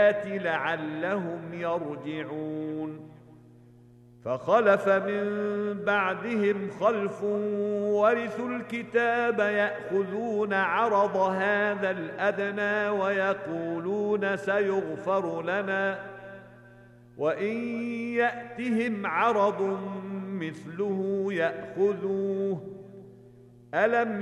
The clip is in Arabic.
لعلهم يرجعون فخلف من بعدهم خلف ورثوا الكتاب يأخذون عرض هذا الأدنى ويقولون سيغفر لنا وإن يأتهم عرض مثله يأخذوه ألم